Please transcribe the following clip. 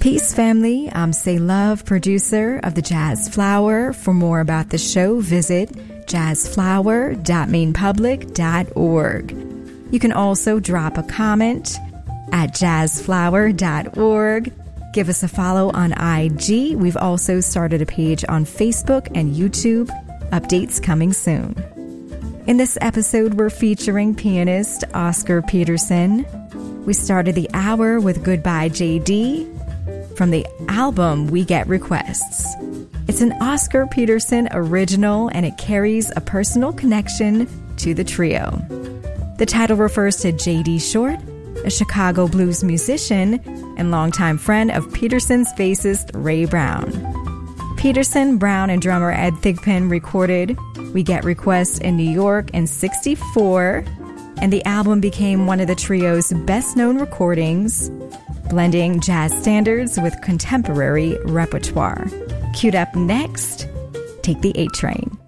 Peace, family. I'm Say Love, producer of the Jazz Flower. For more about the show, visit jazzflower.mainpublic.org. You can also drop a comment at jazzflower.org. Give us a follow on IG. We've also started a page on Facebook and YouTube. Updates coming soon. In this episode, we're featuring pianist Oscar Peterson. We started the hour with Goodbye JD from the album We Get Requests. It's an Oscar Peterson original, and it carries a personal connection to the trio. The title refers to J.D. Short, a Chicago blues musician and longtime friend of Peterson's bassist Ray Brown. Peterson, Brown, and drummer Ed Thigpen recorded We Get Requests in New York in '64, and the album became one of the trio's best-known recordings, blending jazz standards with contemporary repertoire. Queued up next, Take the A Train.